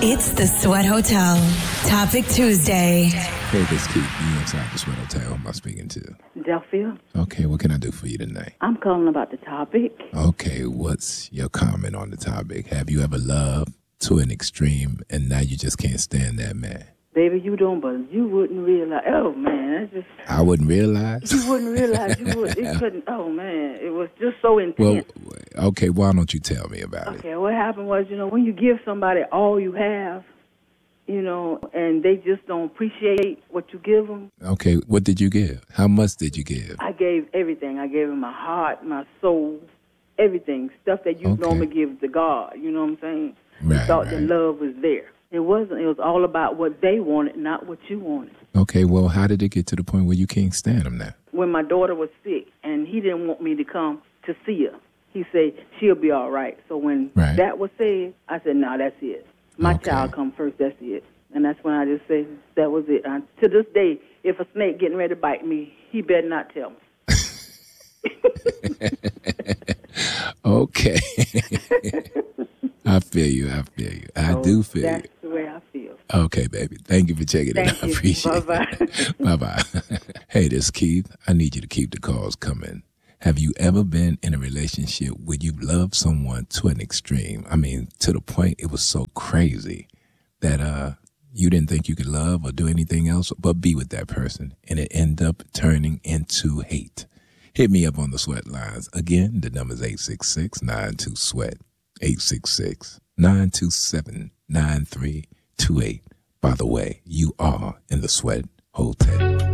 It's the Sweat Hotel. Topic Tuesday. Hey, this Keith. You inside the Sweat Hotel. Who am I speaking to? Delphia. Okay, what can I do for you tonight? I'm calling about the topic. Okay, what's your comment on the topic? Have you ever loved to an extreme and now you just can't stand that man? Baby, you don't, but you wouldn't realize. Oh, man, that's just... I wouldn't realize? You wouldn't realize. You would. It couldn't... Oh, man, it was just so intense. Well, okay, why don't you tell me about it? Okay, what happened was, when you give somebody all you have, and they just don't appreciate what you give them. Okay, what did you give? How much did you give? I gave everything. I gave them my heart, my soul, everything. Stuff that you normally give to God. You know what I'm saying? Right, I thought the love was there. It wasn't. It was all about what they wanted, not what you wanted. Okay, well, how did it get to the point where you can't stand them now? When my daughter was sick, and he didn't want me to come to see her, he said, she'll be all right. So when that was said, I said, no, that's it. My child come first, that's it. And that's when I just said, that was it. To this day, if a snake getting ready to bite me, he better not tell me. Okay. I feel you. I do feel you. That's the way I feel. Okay, baby. Thank you for checking it out. I appreciate it. Bye-bye. Bye-bye. Hey, this is Keith. I need you to keep the calls coming. Have you ever been in a relationship where you loved someone to an extreme? I mean, to the point it was so crazy that you didn't think you could love or do anything else but be with that person, and it ended up turning into hate. Hit me up on the Sweat lines. Again, the number is 866-92-SWEAT. 866-927-9328. By the way, you are in the Sweat Hotel.